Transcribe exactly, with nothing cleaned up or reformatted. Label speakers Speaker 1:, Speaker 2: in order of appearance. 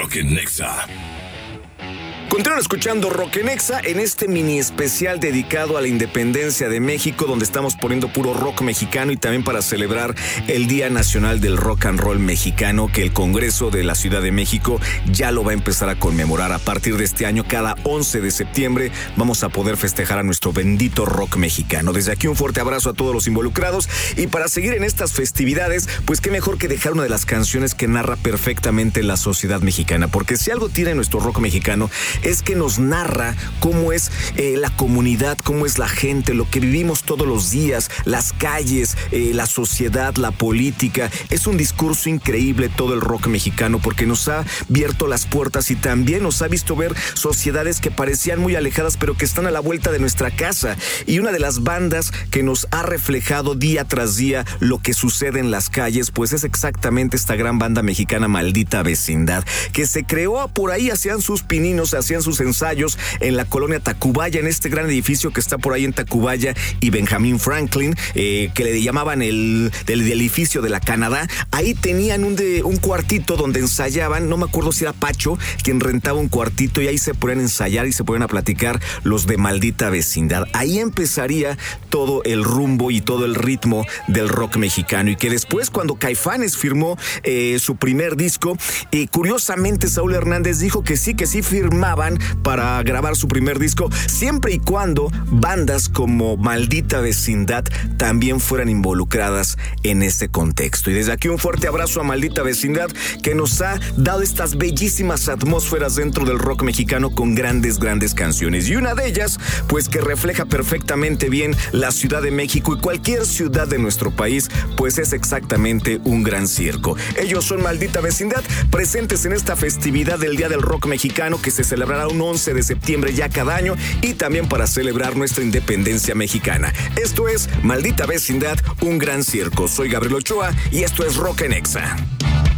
Speaker 1: Rock en Nexa.
Speaker 2: Continúan escuchando Rock en Nexa en este mini especial dedicado a la independencia de México, donde estamos poniendo puro rock mexicano y también para celebrar el Día Nacional del Rock and Roll Mexicano, que el Congreso de la Ciudad de México ya lo va a empezar a conmemorar. A partir de este año, cada once de septiembre, vamos a poder festejar a nuestro bendito rock mexicano. Desde aquí un fuerte abrazo a todos los involucrados, y para seguir en estas festividades, pues qué mejor que dejar una de las canciones que narra perfectamente la sociedad mexicana, porque si algo tiene nuestro rock mexicano es que nos narra cómo es eh, la comunidad, cómo es la gente, lo que vivimos todos los días, las calles, eh, la sociedad, la política. Es un discurso increíble todo el rock mexicano, porque nos ha abierto las puertas y también nos ha visto ver sociedades que parecían muy alejadas, pero que están a la vuelta de nuestra casa. Y una de las bandas que nos ha reflejado día tras día lo que sucede en las calles, pues es exactamente esta gran banda mexicana Maldita Vecindad, que se creó por ahí, hacían sus pininos, hacían sus ensayos en la colonia Tacubaya, en este gran edificio que está por ahí en Tacubaya y Benjamin Franklin, eh, que le llamaban el del edificio de la Canadá. Ahí tenían un, de, un cuartito donde ensayaban, no me acuerdo si era Pacho quien rentaba un cuartito, y ahí se ponían a ensayar y se ponían a platicar los de Maldita Vecindad. Ahí empezaría todo el rumbo y todo el ritmo del rock mexicano, y que después, cuando Caifanes firmó eh, su primer disco, eh, curiosamente Saúl Hernández dijo que sí, que sí firmaba para grabar su primer disco, siempre y cuando bandas como Maldita Vecindad también fueran involucradas en este contexto. Y desde aquí un fuerte abrazo a Maldita Vecindad, que nos ha dado estas bellísimas atmósferas dentro del rock mexicano con grandes, grandes canciones. Y una de ellas, pues que refleja perfectamente bien la Ciudad de México y cualquier ciudad de nuestro país, pues es exactamente un gran circo. Ellos son Maldita Vecindad, presentes en esta festividad del Día del Rock Mexicano, que se celebrará un once de septiembre ya cada año, y también para celebrar nuestra independencia mexicana. Esto es Maldita Vecindad, un gran circo. Soy Gabriel Ochoa y esto es Rock en Nexa.